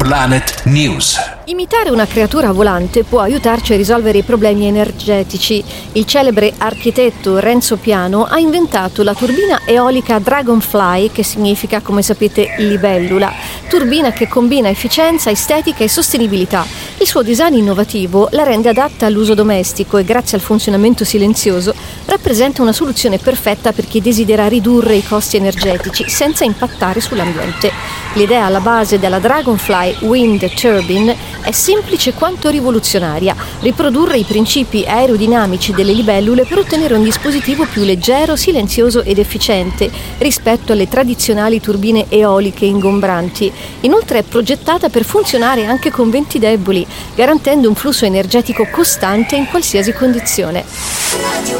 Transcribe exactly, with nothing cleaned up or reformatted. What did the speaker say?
Planet News. Imitare una creatura volante può aiutarci a risolvere i problemi energetici. Il celebre architetto Renzo Piano ha inventato la turbina eolica Dragonfly, che significa, come sapete, libellula. Turbina che combina efficienza, estetica e sostenibilità. Il suo design innovativo la rende adatta all'uso domestico e, grazie al funzionamento silenzioso, rappresenta una soluzione perfetta per chi desidera ridurre i costi energetici senza impattare sull'ambiente. L'idea alla base della Dragonfly Wind Turbine è semplice quanto rivoluzionaria: riprodurre i principi aerodinamici delle libellule per ottenere un dispositivo più leggero, silenzioso ed efficiente rispetto alle tradizionali turbine eoliche ingombranti. Inoltre è progettata per funzionare anche con venti deboli, garantendo un flusso energetico costante in qualsiasi condizione.